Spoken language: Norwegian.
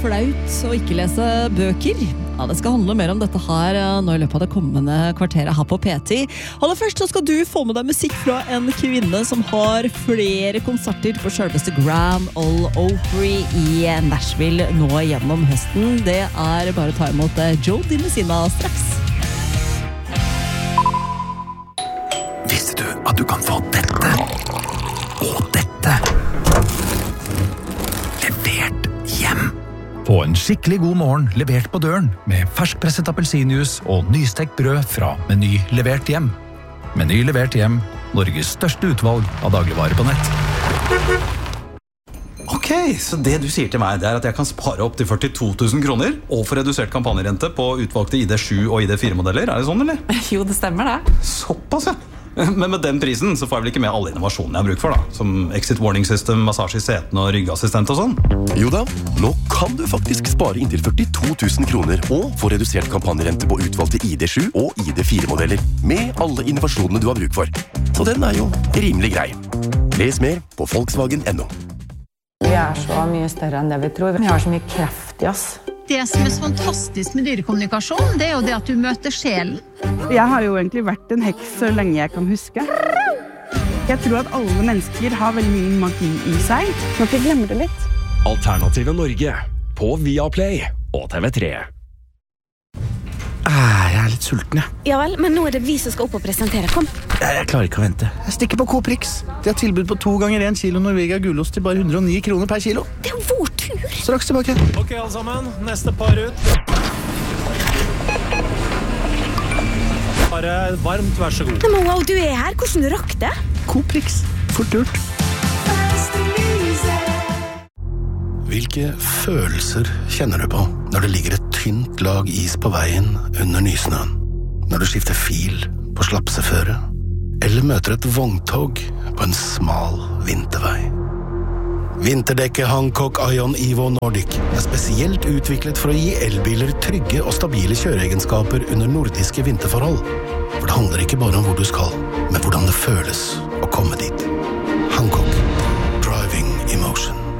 Flaut å ikke lese bøker. Ja, det skal handle mer om dette her nå I løpet av det kommende kvarteret her på P10. Aller først så skal du få med deg musikk fra en kvinne som har flere konserter på selveste Grand Ole Opry I Nashville nå gjennom høsten. Det bare å ta imot Joe Dimesina straks. Visste du at du kan få dette og dette levert hjem? Få en skikkelig god morgen levert på døren med ferskpresset appelsinjuice og nystekt brød fra Meny levert hjem. Meny levert hjem, Norges største utvalg av dagligvarer på nett. Ok, så det du sier til meg, det at jeg kan spare opp til 42 000 kroner og få redusert kampanjerente på utvalgte ID7 og ID4-modeller. Det sånn, eller? Jo, det stemmer det. Såpass, ja. Men med den prisen så får jeg vel ikke med alle innovasjonene jeg har bruk for da, som exit warning system, massasje I setene og ryggassistent og sånn. Jo da, nå kan du faktisk spare inntil 42 000 kroner og få redusert kampanjerente på utvalgte ID7 og ID4-modeller med alle innovasjonene du har bruk for. Så den jo rimelig grei. Les mer på Volkswagen.no. Vi så mye større enn det vi tror. Vi har så mye kreft I oss. Det som så fantastisk med dyrekommunikasjon, det jo det at du møter sjelen. Jeg har jo egentlig vært en heks så lenge jeg kan huske. Jeg tror at alle mennesker har veldig mye magi I seg. Nå kan jeg glemme det litt. Alternative Norge på Viaplay og TV3. Jeg litt sulten, jeg. Ja vel, men nå det vi som skal opp og presentere. Kom. Jeg klarer ikke å vente. Jeg stikker på Coprix. De har tilbud på 2 ganger 1 kilo Norvegia gulost til bare 109 kroner per kilo. Det jo vår tur. Straks tilbake. Ok, alle sammen. Neste par ut. Bare varmt, vær så god. Men wow, du her. Hvordan du rakk det? Coprix. Fort gjort. Hvilke følelser kjenner du på når det ligger et tynt lag is på veien under nysnøen? Når du skifter fil på slapseføre? Eller møter et vogntog på en smal vintervei? Vinterdekket Hancock Ion Evo Nordic spesielt utviklet for å gi elbiler trygge og stabile kjøreegenskaper under nordiske vinterforhold. For det handler ikke bare om hvor du skal, men hvordan det føles å komme dit. Hancock. Driving Emotion.